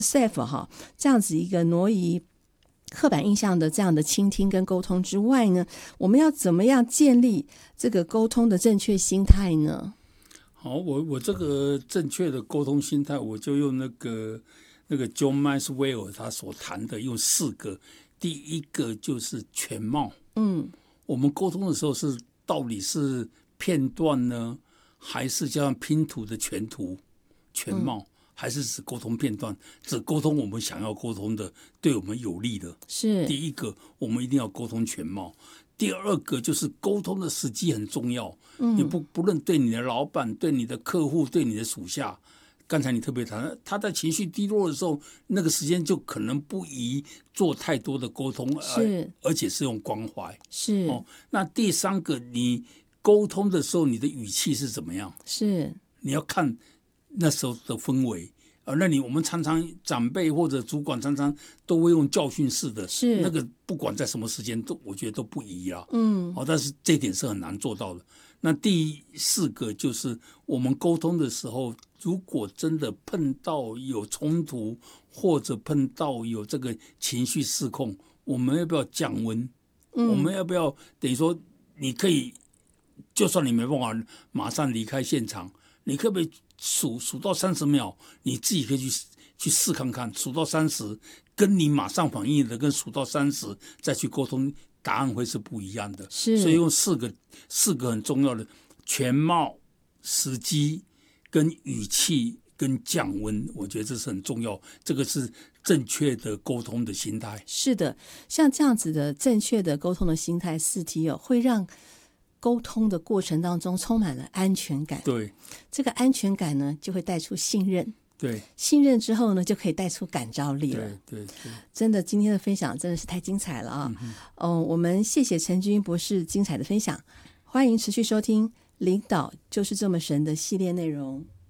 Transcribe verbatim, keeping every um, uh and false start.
S A F 哈这样子一个挪移刻板印象的这样的倾听跟沟通之外呢，我们要怎么样建立这个沟通的正确心态呢？ 好，我我这个正确的沟通心态，我就用那个那个 John Maxwell 他所谈的，用四个。第一个就是全貌， 嗯， 我们沟通的时候是到底是片段呢，还是像拼图的全图全貌？嗯，还是只沟通片段，只沟通我们想要沟通的，对我们有利的。 是第一个，我们一定要沟通全貌。第二个就是沟通的时机很重要，嗯，你不不论对你的老板、对你的客户、对你的属下，刚才你特别谈，他在情绪低落的时候，那个时间就可能不宜做太多的沟通， 是， 而且是用关怀。 是， 哦，那第三个，你沟通的时候，你的语气是怎么样？ 是， 你要看那时候的氛围。呃，那你我们常常长辈或者主管常常都会用教训式的， 是那个不管在什么时间都我觉得都不宜啊。 嗯， 哦，但是这一点是很难做到的。那第四个就是我们沟通的时候，如果真的碰到有冲突或者碰到有这个情绪失控，我们要不要降温？嗯，我们要不要等于说你可以，就算你没办法马上离开现场，你可不可以数数到三十秒，你自己可以去去试看看，数到三十，跟你马上反应的跟数到三十再去沟通，答案会是不一样的。 是， 所以用四个四个很重要的全貌、时机、跟语气、跟降温，我觉得这是很重要。这个是正确的沟通的心态。 是的，像这样子的正确的沟通的心态，四 T 哦，会让沟通的过程当中充满了安全感。 对，这个安全感呢，就会带出信任。 对， 信任之后呢，就可以带出感召力了。 对对对， 真的，今天的分享真的是太精彩了啊！嗯、哦，我们谢谢陈君博士精彩的分享，欢迎持续收听《领导就是这么神》的系列内容。